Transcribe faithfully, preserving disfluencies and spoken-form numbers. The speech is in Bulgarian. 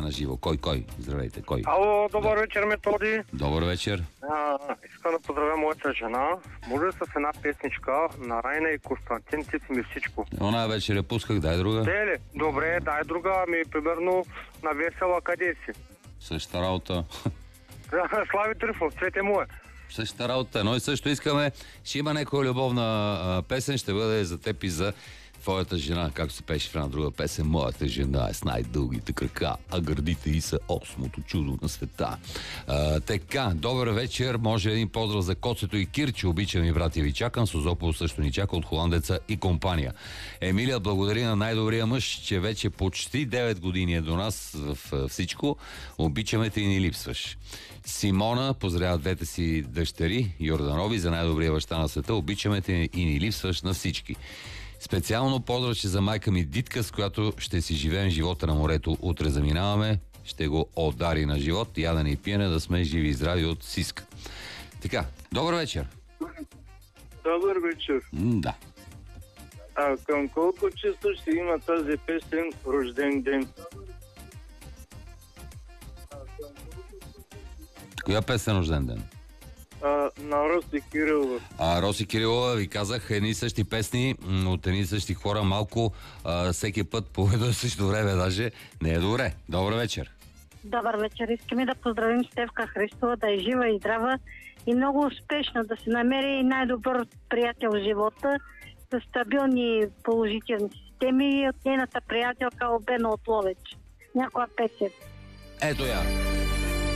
на живо. Кой, кой? Здравейте, кой? Ало, добър да. вечер, Методи. Добър вечер. А, искам да поздравя моята жена. Може ли с една песничка на Райна и Константин, ти си ми всичко? Она вечер я пусках, дай друга. Те ли? Добре, дай друга, ми примерно на Весела, къде си? Същата работа. Слави Трифов, цвете му е. Същата работа, но и също искаме, ще има някоя любовна а, песен, ще бъде за теб и за твоята жена, както се пеше в една друга песен. Моята жена е с най-дългите крака, а гърдите й са осмото чудо на света. А, така, добър вечер, може един поздрав за Коцето и Кирче, обичам и братя ви чакам, Созопол също ни чака от Холандеца и компания. Емилия благодари на най-добрия мъж, че вече почти девет години е до нас в всичко. Обичаме те и ни липсваш. Симона поздравя двете си дъщери, Йорданови, за най-добрия баща на света. Обичаме те и ни липсваш на всички. Специално поздравче за майка ми Дитка, с която ще си живеем живота на морето. Утре заминаваме, ще го отдари на живот, ядене и пиене, да сме живи и здрави от Сиска. Така, добър вечер. Добър вечер. М, да. А към колко често ще има тази песен "Рожден ден"? Коя песен рожден ден? А, на Роси Кирилова. А, Роси Кирилова, ви казах, едни и същи песни м, от едни и същи хора, малко а, всеки път по едно и също време даже не е добре. Добър вечер. Добър вечер. Искаме да поздравим Стефка Христова, да е жива и здрава и много успешно да се намери най-добър приятел в живота с стабилни положителни системи и от нейната приятелка Обена от Ловеч. Някоя песен. Ето я.